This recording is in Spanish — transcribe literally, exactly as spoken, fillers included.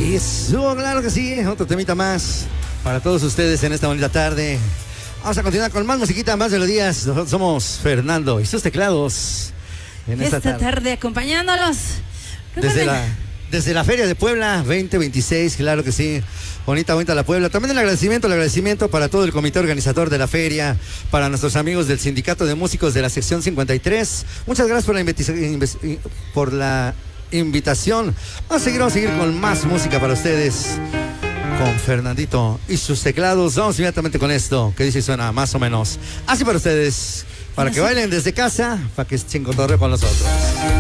Eso, claro que sí, otro temita más para todos ustedes en esta bonita tarde. Vamos a continuar con más musiquita, más melodías. Nosotros somos Fernando y sus teclados en esta, esta tarde. tarde acompañándolos. Desde la, desde la Feria de Puebla veinte veintiséis, claro que sí. Bonita, bonita la Puebla. También el agradecimiento, el agradecimiento para todo el comité organizador de la feria, para nuestros amigos del Sindicato de Músicos de la sección cincuenta y tres. Muchas gracias por la invitación. Por la invitación. Vamos a seguir, vamos a seguir con más música para ustedes. Con Fernandito y sus teclados. Vamos inmediatamente con esto, que dice y suena más o menos así para ustedes. Para que bailen desde casa, para que estén cotorreo con nosotros.